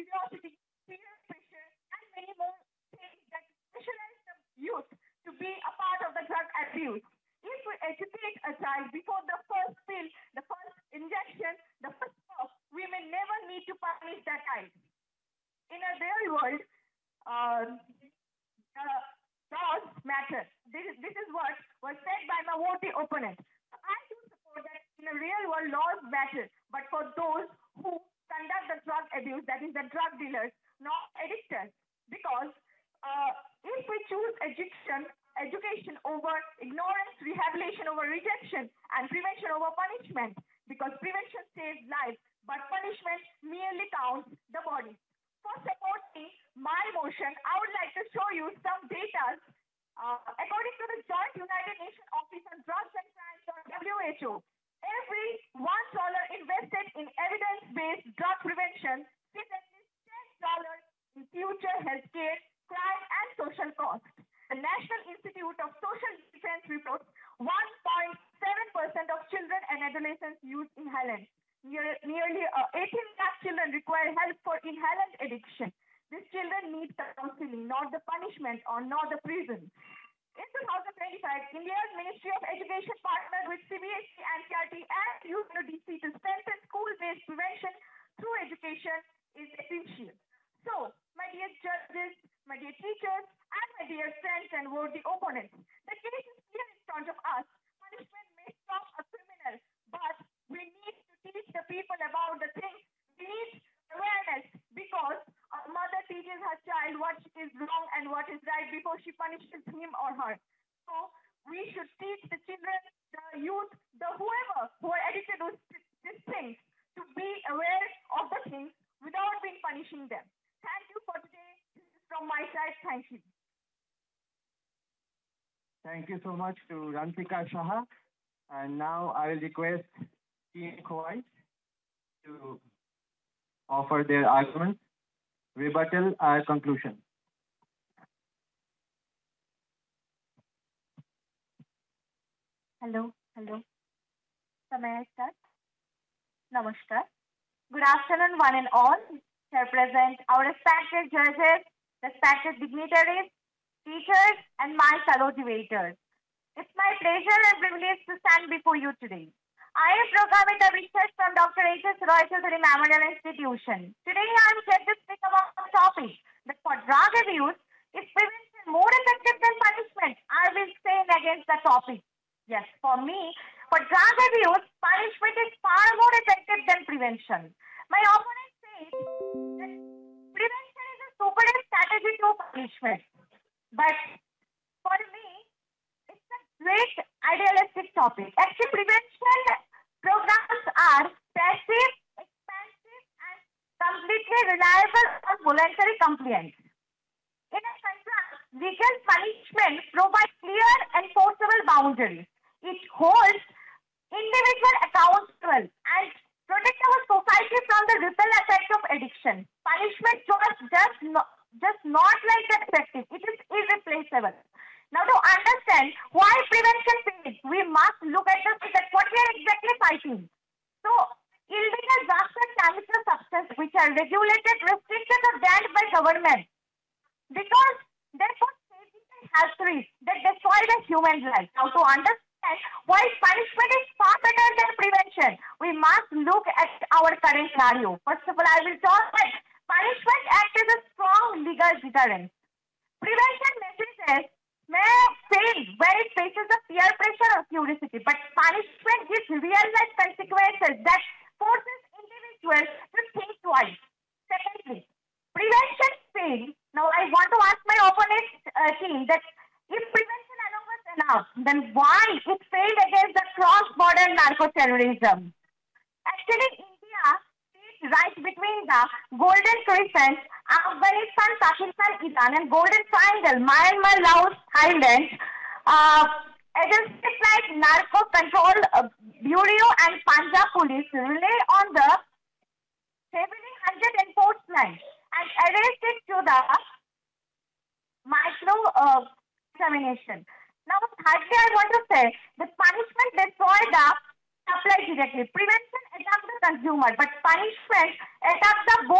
curiosity, peer pressure, and many more things that pressurize the youth to be a part of the drug abuse. If we educate a child before the first pill, the first injection, the first puff, we may never need to punish that child. In a real world, uh, laws matter. This is what was said by my voting opponent. I do support that in a real world, laws matter, but for those who conduct the drug abuse, that is the drug dealers, not addictors. Because if we choose education over ignorance, rehabilitation over rejection, and prevention over punishment, because prevention saves lives, but punishment merely counts the body. For supporting my motion, I would like to show you some data. According to the Joint United Nations Office on Drugs and Crimes or WHO, every $1 invested in evidence-based drug prevention saves at least $10 in future healthcare, crime, and social costs. The National Institute of Social Defense reports 1.7% of children and adolescents use inhalants. Nearly 18 lakh children require help for inhalant addiction. These children need counseling, not the punishment or not the prison. In 2025, India's Ministry of Education partnered with CBSE, NCERT, and UNODC to strengthen school-based prevention through education is essential. So, my dear judges, my dear teachers, and my dear friends and worthy opponents, the case is clear in front of us. Punishment may stop a criminal, but we need to teach the people about the things. We need awareness because a mother teaches her child what is wrong and what is right before she punishes him or her. So we should teach the children, the youth, the whoever who are addicted to these things to be aware of the things without being punishing them. Thank you for today. This is from my side. Thank you. Thank you so much to Rantika Shah. And now I will request Team Khowai to offer their arguments, rebuttal, or conclusion. Hello, hello. So may I start? Namaskar. Good afternoon, one and all. Here present our respected judges, respected dignitaries, teachers, and my fellow debaters. It's my pleasure and privilege to stand before you today. I am Proghamita Research from Dr. H.S. Roy Choudhury Memorial Institution. Today I am here to speak about the topic that for drug abuse, is prevention more effective than punishment? I will say against the topic. Yes, for me, for drug abuse, punishment is far more effective than prevention. My opponent says that prevention is a superior strategy to punishment. But for me, it's a great idealistic topic. Actually, prevention programs are passive, expensive, and completely reliable on voluntary compliance. In a contrast, legal punishment provides clear enforceable boundaries. It holds individual accountable and protects our society from the ripple effect of addiction. Punishment just not like that effective. It is irreplaceable. Now, to understand why prevention fails, we must look at what we are exactly fighting. So, illegal drugs and chemical substances which are regulated, restricted, or banned by government because they put safety and health risks that destroy the human life. Now, to understand why punishment is far better than prevention, we must look at our current scenario. First of all, I will talk that punishment acts as a strong legal deterrent. Prevention messages may fail when it faces the peer pressure or curiosity, but punishment gives real-life consequences that forces individuals to think twice. Secondly, prevention fails. Now, I want to ask my opponent team that if prevention alone was enough, then why it failed against the cross-border narco-terrorism? Actually, India sits right between the Golden Crescent, Afghanistan, Pakistan, Iran, and Golden Triangle, Myanmar, Laos, Thailand. Agencies like Narco Control Bureau and Punjab Police rely on the heavily hunted enforcement and arrested to the micro examination. Now, thirdly, I want to say that punishment destroys the supply directly. Prevention attacks the consumer, but punishment attacks the